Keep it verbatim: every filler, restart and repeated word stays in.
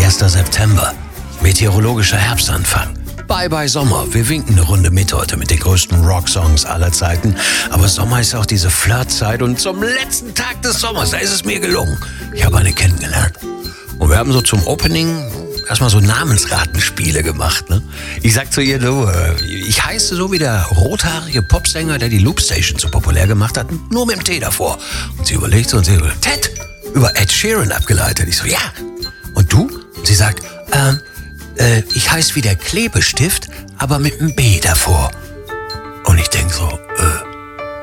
erster September. Meteorologischer Herbstanfang. Bye bye Sommer. Wir winken eine Runde mit heute mit den größten Rocksongs aller Zeiten. Aber Sommer ist auch diese Flirtzeit und zum letzten Tag des Sommers, da ist es mir gelungen. Ich habe eine kennengelernt. Und wir haben so zum Opening erstmal so Namensratenspiele gemacht. Ne? Ich sag zu ihr, du, ich heiße so wie der rothaarige Popsänger, der die Loopstation so populär gemacht hat, nur mit dem T davor. Und sie überlegt so und sie sagt, Ted, über Ed Sheeran abgeleitet. Ich so, ja. Und du? Und sie sagt, ähm, äh, ich heiße wie der Klebestift, aber mit einem B davor. Und ich denk so, äh,